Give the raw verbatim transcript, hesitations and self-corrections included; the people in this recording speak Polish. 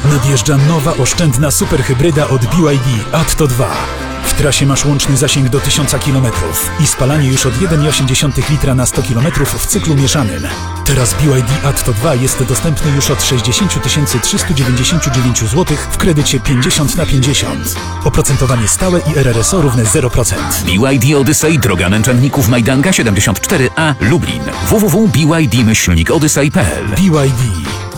Nadjeżdża nowa oszczędna superhybryda od B Y D Atto dwa. W trasie masz łączny zasięg do tysiąca kilometrów i spalanie już od jeden przecinek osiem litra na sto kilometrów w cyklu mieszanym. Teraz B Y D Atto dwa jest dostępny już od sześćdziesiąt tysięcy trzysta dziewięćdziesiąt dziewięć złotych w kredycie pięćdziesiąt na pięćdziesiąt. Oprocentowanie stałe i R R S O równe zero procent. B Y D Odyssey, droga męczenników Majdanka siedemdziesiąt cztery A, Lublin. w w w kropka b y d myślnik odyssey kropka p l. B Y D.